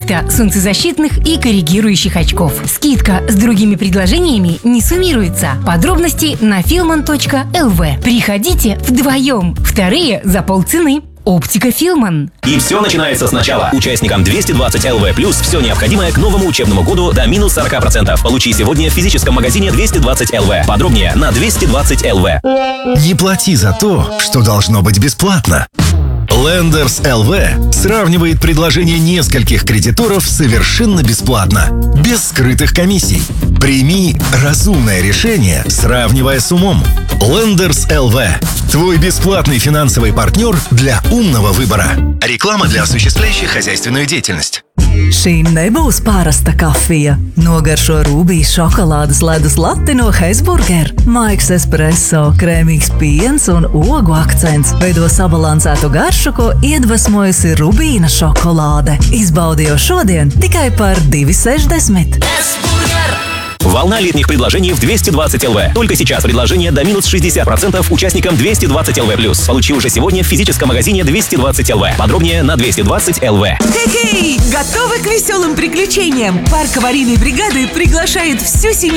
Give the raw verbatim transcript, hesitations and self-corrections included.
комплекта солнцезащитных и коррегирующих очков. Скидка с другими предложениями не суммируется. Подробности на филман точка эл ви. Приходите вдвоем. Вторые за полцены. Оптика Филман. И все начинается сначала. Участникам двести двадцать эл ви плюс все необходимое к новому учебному году до минус сорок процентов. Получи сегодня в физическом магазине двести двадцать эл ви. Подробнее на двести двадцать эл ви. Не плати за то, что должно быть бесплатно. Lenders эл ви сравнивает предложения нескольких кредиторов совершенно бесплатно, без скрытых комиссий. Прими разумное решение, сравнивая с умом. Lenders эл ви – твой бесплатный финансовый партнер для умного выбора. Реклама для осуществляющих хозяйственную деятельность. Šī nebūs parasta kafija. Nogaršo rūbijas šokolādes ledus lati no Heisburger. Maiks espresso, krēmīgs piens un ogu akcents veido sabalansētu garšu, ko iedvesmojusi rubīna šokolāde. Izbaudi jau šodien tikai par divi sešdesmit. Волна летних предложений в двести двадцать эл ви. Только сейчас предложение до минус шестьдесят процентов участникам двести двадцать эл ви плюс. Получи уже сегодня в физическом магазине двести двадцать эл ви. Подробнее на двести двадцать эл ви. Хей-хей! Готовы к веселым приключениям? Парк аварийной бригады приглашает всю семью